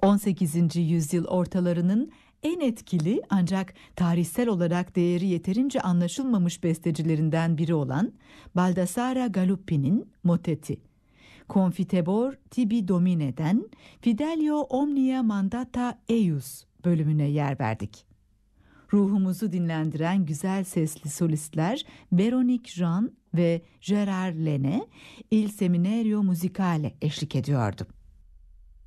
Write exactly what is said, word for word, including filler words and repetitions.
on sekizinci yüzyıl ortalarının en etkili ancak tarihsel olarak değeri yeterince anlaşılmamış bestecilerinden biri olan Baldassare Galuppi'nin moteti. Confitebor tibi domine'den Fidelio omnia mandata eius bölümüne yer verdik. Ruhumuzu dinlendiren güzel sesli solistler Veronique Jean ve Gérard Lenné Il Seminario Musicale eşlik ediyordu.